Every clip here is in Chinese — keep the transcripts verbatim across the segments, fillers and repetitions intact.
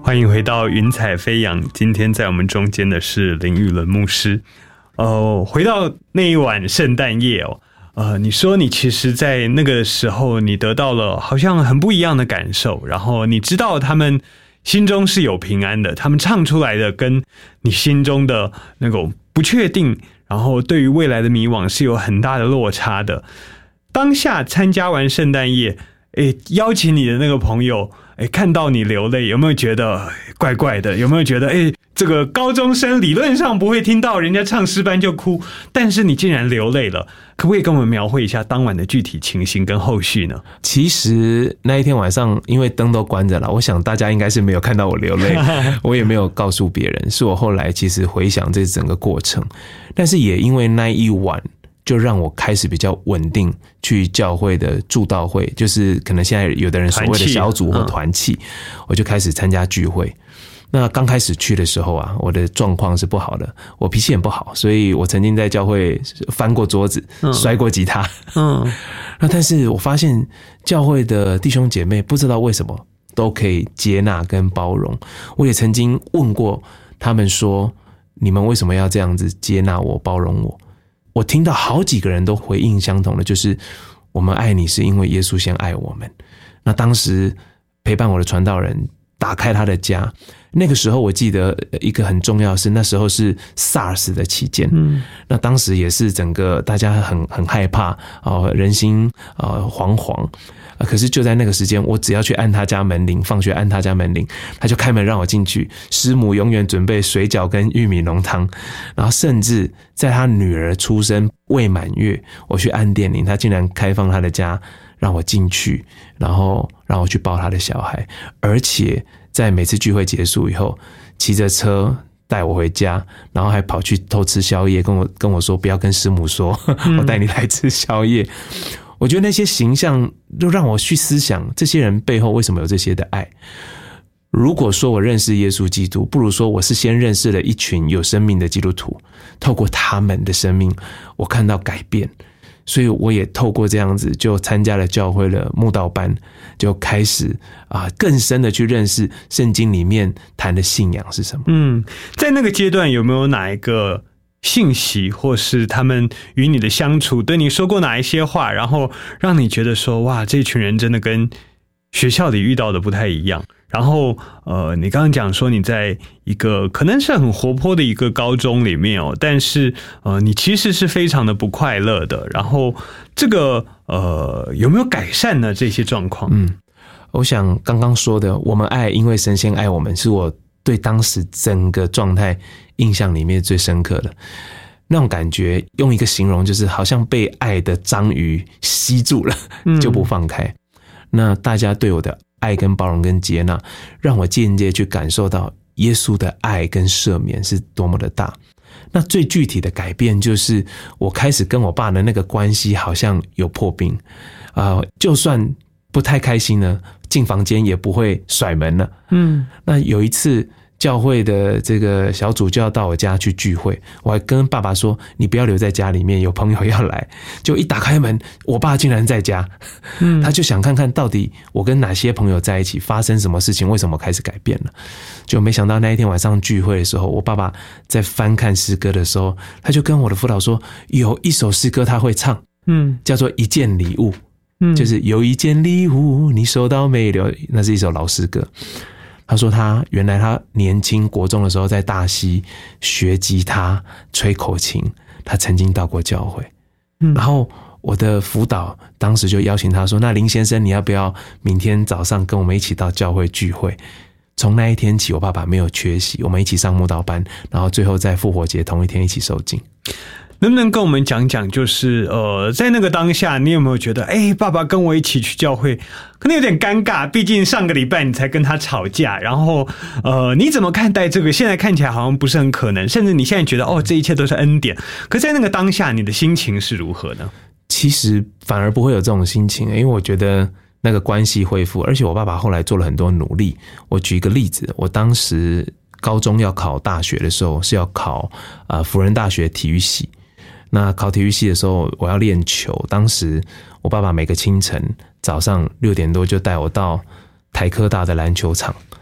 欢迎回到云彩飞扬，今天在我们中间的是林育伦牧师。呃，回到那一晚圣诞夜哦，呃，你说你其实在那个时候你得到了好像很不一样的感受，然后你知道他们心中是有平安的，他们唱出来的跟你心中的那种不确定，然后对于未来的迷惘是有很大的落差的。当下参加完圣诞夜，诶，邀请你的那个朋友，诶，看到你流泪，有没有觉得怪怪的？有没有觉得，诶，这个高中生理论上不会听到人家唱诗班就哭，但是你竟然流泪了？可不可以跟我们描绘一下当晚的具体情形跟后续呢？ 其实那一天晚上，因为灯都关着了，我想大家应该是没有看到我流泪，我也没有告诉别人。是我后来其实回想这整个过程，但是也因为那一晚，就让我开始比较稳定去教会的祝祷会，就是可能现在有的人所谓的小组或团契，我就开始参加聚会。那刚开始去的时候啊，我的状况是不好的，我脾气很不好，所以我曾经在教会翻过桌子，摔过吉他。嗯，那但是我发现教会的弟兄姐妹不知道为什么都可以接纳跟包容。我也曾经问过他们说，你们为什么要这样子接纳我、包容我？我听到好几个人都回应相同的，就是我们爱你是因为耶稣先爱我们。那当时陪伴我的传道人打开他的家，那个时候我记得一个很重要的是，那时候是 SARS 的期间，嗯，那当时也是整个大家很很害怕，呃、人心呃惶惶。可是就在那个时间，我只要去按他家门铃，放学按他家门铃，他就开门让我进去。师母永远准备水饺跟玉米浓汤，然后甚至在他女儿出生未满月，我去按电铃，他竟然开放他的家让我进去，然后让我去抱他的小孩，而且在每次聚会结束以后，骑着车带我回家，然后还跑去偷吃宵夜，跟我跟我说不要跟师母说，我带你来吃宵夜。我觉得那些形象都让我去思想，这些人背后为什么有这些的爱。如果说我认识耶稣基督，不如说我是先认识了一群有生命的基督徒，透过他们的生命我看到改变，所以我也透过这样子就参加了教会的慕道班，就开始啊更深的去认识圣经里面谈的信仰是什么。嗯， 在那个阶段有没有哪一个信息或是他们与你的相处对你说过哪一些话，然后让你觉得说哇，这群人真的跟学校里遇到的不太一样？然后呃，你刚刚讲说你在一个可能是很活泼的一个高中里面哦，但是呃，你其实是非常的不快乐的。然后这个呃，有没有改善呢？这些状况？ 嗯，我想刚刚说的，我们爱，因为神先爱我们，是我对当时整个状态印象里面最深刻的那种感觉，用一个形容就是好像被爱的章鱼吸住了，就不放开。嗯，那大家对我的爱跟包容跟接纳，让我间接去感受到耶稣的爱跟赦免是多么的大。那最具体的改变就是我开始跟我爸的那个关系好像有破冰，呃，就算不太开心呢，进房间也不会甩门了。嗯，那有一次教会的这个小组就要到我家去聚会，我还跟爸爸说你不要留在家里面，有朋友要来。就一打开门，我爸竟然在家。嗯，他就想看看到底我跟哪些朋友在一起，发生什么事情，为什么开始改变了。就没想到那一天晚上聚会的时候，我爸爸在翻看诗歌的时候，他就跟我的辅导说有一首诗歌他会唱，嗯，叫做一件礼物。嗯，就是有一件礼物你收到没有，那是一首老诗歌。他说他原来他年轻国中的时候在大溪学吉他吹口琴，他曾经到过教会。嗯，然后我的辅导当时就邀请他说，那林先生你要不要明天早上跟我们一起到教会聚会。从那一天起我爸爸没有缺席，我们一起上慕道班，然后最后在复活节同一天一起受浸。 能不能跟我们讲讲，就是呃，在那个当下，你有没有觉得，哎，爸爸跟我一起去教会，可能有点尴尬？毕竟上个礼拜你才跟他吵架，然后呃，你怎么看待这个？现在看起来好像不是很可能，甚至你现在觉得，哦，这一切都是恩典。可在那个当下，你的心情是如何呢？ 其实反而不会有这种心情，因为我觉得那个关系恢复，而且我爸爸后来做了很多努力。我举一个例子，我当时高中要考大学的时候，是要考呃辅仁大学体育系。那考体育系的时候，我要练球。当时我爸爸每个清晨早上六点多就带我到台科大的篮球场，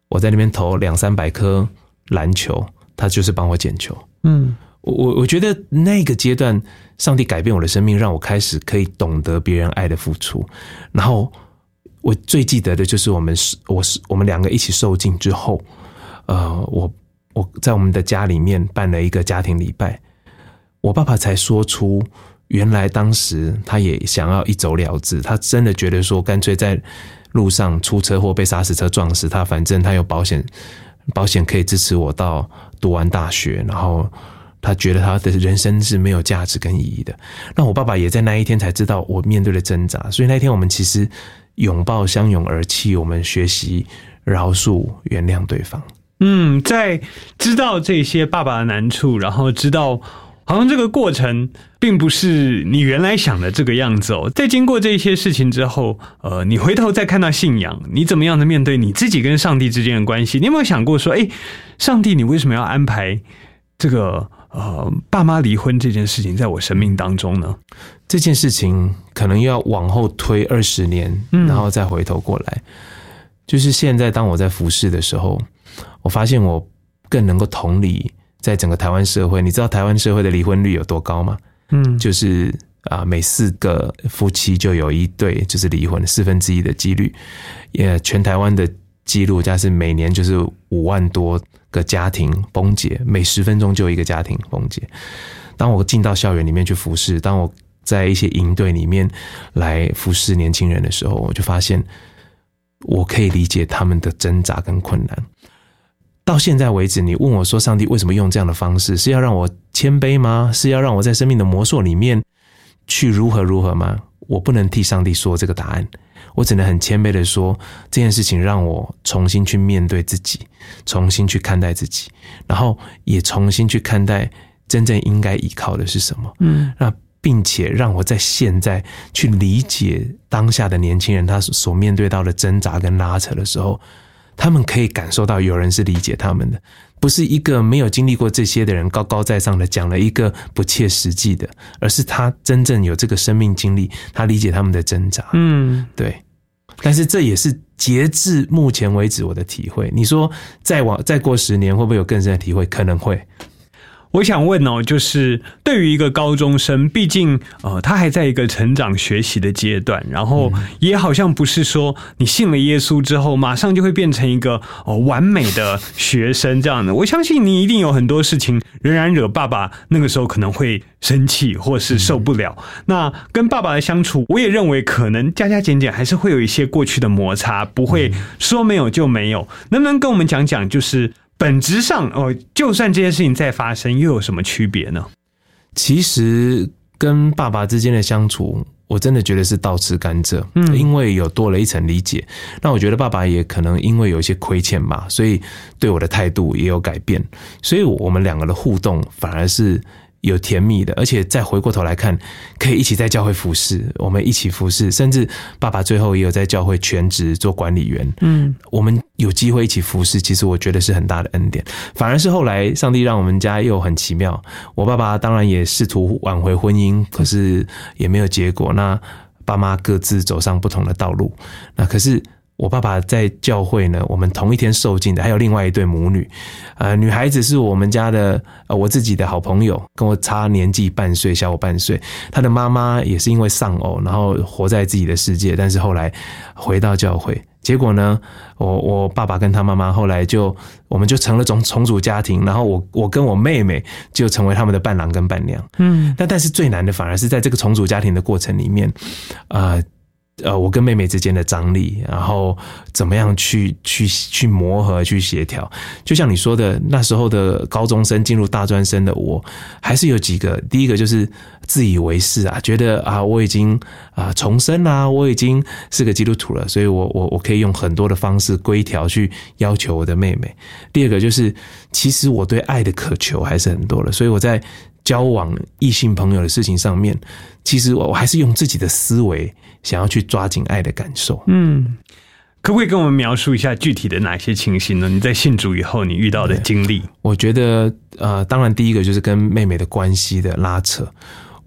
我在那边投两三百颗篮球，他就是帮我捡球。嗯，我我觉得那个阶段，上帝改变我的生命，让我开始可以懂得别人爱的付出。然后我最记得的就是我们我我们两个一起受浸之后，呃，我我在我们的家里面办了一个家庭礼拜，我爸爸才说出，原来当时他也想要一走了之，他真的觉得说，干脆在路上出车祸被砂石车撞死，他反正他有保险，保险可以支持我到读完大学，然后他觉得他的人生是没有价值跟意义的。那我爸爸也在那一天才知道我面对了挣扎，所以那一天我们其实拥抱相拥而泣，我们学习饶恕原谅对方。 嗯，在知道这些爸爸的难处，然后知道好像这个过程并不是你原来想的这个样子哦。在经过这些事情之后，呃，你回头再看到信仰，你怎么样的面对你自己跟上帝之间的关系？你有没有想过说，哎，上帝，你为什么要安排这个呃爸妈离婚这件事情在我生命当中呢？ 这件事情可能要往后推二十年，然后再回头过来。嗯、就是现在，当我在服侍的时候，我发现我更能够同理。在整个台湾社会，你知道台湾社会的离婚率有多高吗？嗯，就是啊，每四个夫妻就有一对就是离婚，四分之一的几率。也全台湾的记录，加是每年就是五万多个家庭崩解，每十分钟就有一个家庭崩解。当我进到校园里面去服侍，当我在一些营队里面来服侍年轻人的时候，我就发现我可以理解他们的挣扎跟困难。到现在为止，你问我说上帝为什么用这样的方式，是要让我谦卑吗？是要让我在生命的磨塑里面去如何如何吗？我不能替上帝说这个答案，我只能很谦卑的说，这件事情让我重新去面对自己，重新去看待自己，然后也重新去看待真正应该依靠的是什么。嗯，那并且让我在现在去理解当下的年轻人他所面对到的挣扎跟拉扯的时候，他们可以感受到有人是理解他们的，不是一个没有经历过这些的人高高在上的讲了一个不切实际的，而是他真正有这个生命经历，他理解他们的挣扎。嗯，对。但是这也是截至目前为止我的体会。你说再往再过十年会不会有更深的体会？可能会。 我想问哦，就是对于一个高中生，毕竟呃他还在一个成长学习的阶段，然后也好像不是说你信了耶稣之后马上就会变成一个哦完美的学生这样的。我相信你一定有很多事情仍然惹爸爸那个时候可能会生气或是受不了。嗯、那跟爸爸的相处，我也认为可能加加减减还是会有一些过去的摩擦，不会说没有就没有。能不能跟我们讲讲，就是本质上哦，就算这些事情再发生，又有什么区别呢？ 其实跟爸爸之间的相处，我真的觉得是倒吃甘蔗，嗯，因为有多了一层理解。那我觉得爸爸也可能因为有一些亏欠吧，所以对我的态度也有改变。所以我们两个的互动反而是有甜蜜的，而且再回过头来看，可以一起在教会服侍，我们一起服侍，甚至爸爸最后也有在教会全职做管理员。嗯，我们有机会一起服侍，其实我觉得是很大的恩典。反而是后来上帝让我们家又很奇妙，我爸爸当然也试图挽回婚姻，可是也没有结果。那爸妈各自走上不同的道路，那可是我爸爸在教会呢，我们同一天受浸的还有另外一对母女，呃，女孩子是我们家的呃我自己的好朋友，跟我差年纪半岁，小我半岁。她的妈妈也是因为丧偶，然后活在自己的世界，但是后来回到教会。结果呢，我我爸爸跟他妈妈后来就我们就成了重重组家庭，然后我我跟我妹妹就成为他们的伴郎跟伴娘。嗯，但但是最难的反而是在这个重组家庭的过程里面，呃。呃，我跟妹妹之间的张力，然后怎么样去去去磨合、去协调？就像你说的，那时候的高中生进入大专生的我，还是有几个。第一个就是自以为是啊，觉得啊我已经啊重生啦、啊，我已经是个基督徒了，所以我我我可以用很多的方式规条去要求我的妹妹。第二个就是，其实我对爱的渴求还是很多的，所以我在交往异性朋友的事情上面，其实我还是用自己的思维想要去抓紧爱的感受。嗯， 可不可以跟我们描述一下具体的哪些情形呢？你在信主以后你遇到的经历？ 我觉得呃，当然第一个就是跟妹妹的关系的拉扯。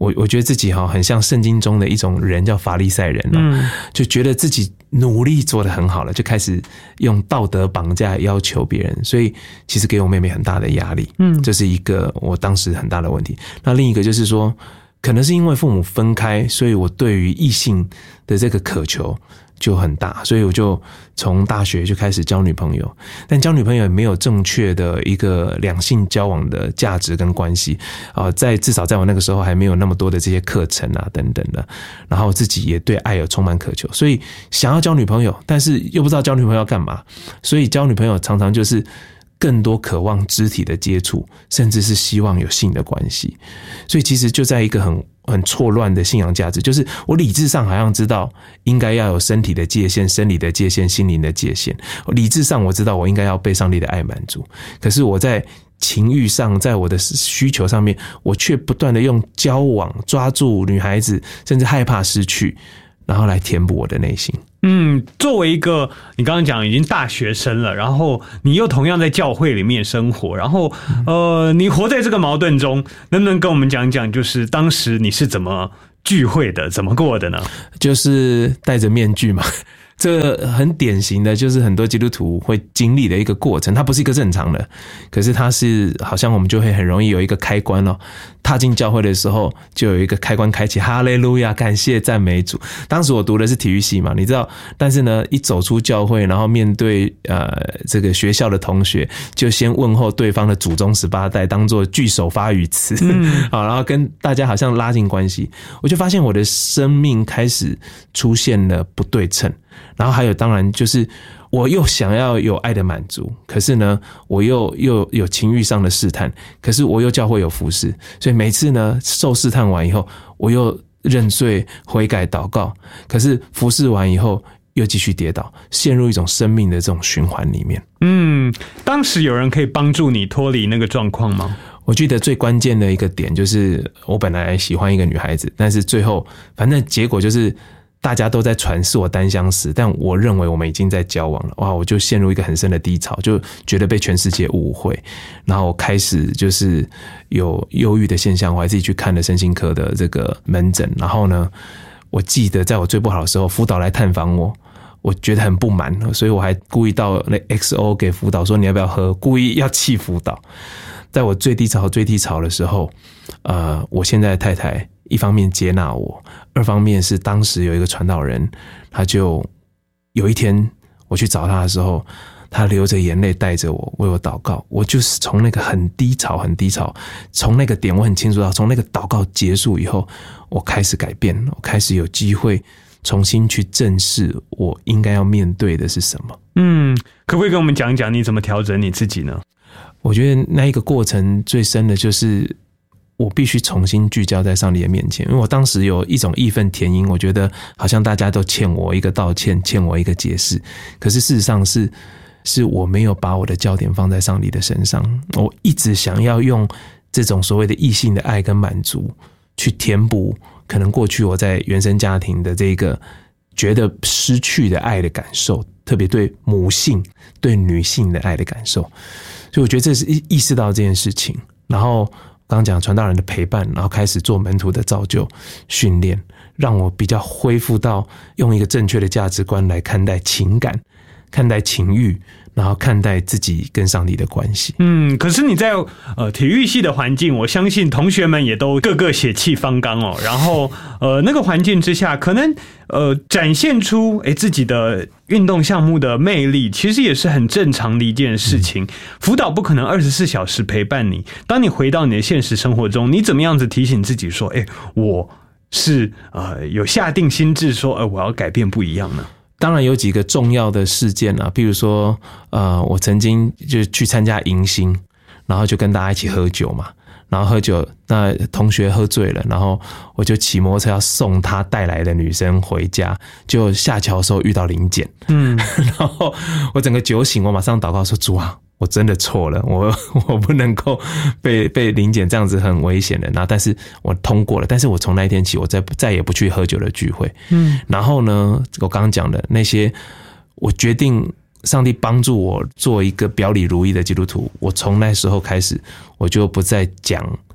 我我觉得自己哈很像圣经中的一种人，叫法利赛人、喔嗯、就觉得自己努力做得很好了，就开始用道德绑架要求别人，所以其实给我妹妹很大的压力。嗯，这是一个我当时很大的问题。那另一个就是说，可能是因为父母分开，所以我对于异性的这个渴求就很大，所以我就从大学就开始交女朋友，但交女朋友也没有正确的一个两性交往的价值跟关系啊、呃，在至少在我那个时候还没有那么多的这些课程啊等等的，然后自己也对爱有充满渴求，所以想要交女朋友，但是又不知道交女朋友要干嘛，所以交女朋友常常就是更多渴望肢体的接触，甚至是希望有性的关系，所以其实就在一个很很错乱的信仰价值，就是我理智上好像知道应该要有身体的界限、生理的界限、心灵的界限，理智上我知道我应该要被上帝的爱满足，可是我在情欲上，在我的需求上面，我却不断的用交往抓住女孩子，甚至害怕失去，然后来填补我的内心。 嗯，作为一个你刚刚讲已经大学生了，然后你又同样在教会里面生活，然后呃，你活在这个矛盾中，能不能跟我们讲讲，就是当时你是怎么聚会的，怎么过的呢？ 就是戴着面具嘛。这很典型的就是很多基督徒会经历的一个过程，它不是一个正常的，可是它是好像我们就会很容易有一个开关哦，踏进教会的时候就有一个开关开启，哈利路亚，感谢赞美主。当时我读的是体育系嘛，你知道，但是呢一走出教会，然后面对呃这个学校的同学，就先问候对方的祖宗十八代，当作句首发语词、嗯、然后跟大家好像拉近关系，我就发现我的生命开始出现了不对称。然后还有当然就是我又想要有爱的满足，可是呢我又又有情欲上的试探，可是我又教会有服事，所以每次呢受试探完以后，我又认罪悔改祷告，可是服事完以后又继续跌倒，陷入一种生命的这种循环里面。嗯， 当时有人可以帮助你脱离那个状况吗？ 我记得最关键的一个点就是我本来喜欢一个女孩子，但是最后反正结果就是大家都在传是我单相思，但我认为我们已经在交往了。哇，我就陷入一个很深的低潮，就觉得被全世界误会，然后我开始就是有忧郁的现象，我还自己去看了身心科的这个门诊。然后呢，我记得在我最不好的时候，辅导来探访我，我觉得很不满，所以我还故意到那 X O 给辅导说你要不要喝，故意要气辅导。在我最低潮最低潮的时候，呃，我现在的太太一方面接纳我，二方面是当时有一个传道人，他就有一天我去找他的时候，他流着眼泪带着我为我祷告，我就是从那个很低潮很低潮，从那个点我很清楚到，从那个祷告结束以后，我开始改变，我开始有机会重新去正视我应该要面对的是什么。 嗯，可不可以跟我们讲讲你怎么调整你自己呢？ 我觉得那一个过程最深的就是我必须重新聚焦在上帝的面前，因为我当时有一种义愤填膺，我觉得好像大家都欠我一个道歉，欠我一个解释，可是事实上是是我没有把我的焦点放在上帝的身上，我一直想要用这种所谓的异性的爱跟满足去填补可能过去我在原生家庭的这个觉得失去的爱的感受，特别对母性对女性的爱的感受，所以我觉得这是意识到这件事情，然后刚刚讲传道人的陪伴，然后开始做门徒的造就训练，让我比较恢复到用一个正确的价值观来看待情感，看待情欲，然后看待自己跟上帝的关系。 嗯，可是你在呃体育系的环境，我相信同学们也都个个血气方刚哦。然后呃那个环境之下，可能呃展现出诶自己的运动项目的魅力，其实也是很正常的一件事情。嗯、辅导不可能二十四小时陪伴你，当你回到你的现实生活中，你怎么样子提醒自己说，诶我是呃有下定心志说，呃我要改变不一样呢？ 当然有几个重要的事件啊，比如说呃我曾经就去参加迎新，然后就跟大家一起喝酒嘛，然后喝酒，那同学喝醉了，然后我就骑摩托车要送他带来的女生回家，就下桥的时候遇到临检，嗯，然后我整个酒醒，我马上祷告说，主啊，我真的错了，我我不能够被被临检这样子很危险的，然后但是我通过了，但是我从那一天起，我再再也不去喝酒的聚会，嗯，然后呢，我刚刚讲的那些，我决定上帝帮助我做一个表里如一的基督徒，我从那时候开始，我就不再讲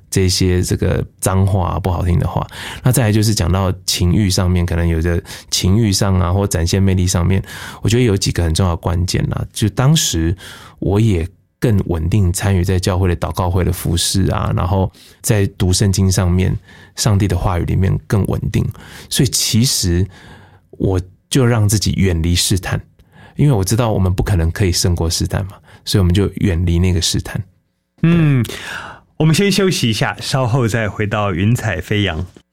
这些这个脏话不好听的话。那再来就是讲到情欲上面，可能有的情欲上啊，或展现魅力上面，我觉得有几个很重要的关键啦。就当时我也更稳定参与在教会的祷告会的服事啊，然后在读圣经上面，上帝的话语里面更稳定。所以其实我就让自己远离试探，因为我知道我们不可能可以胜过试探嘛，所以我们就远离那个试探。 嗯，我们先休息一下，稍后再回到云彩飞扬。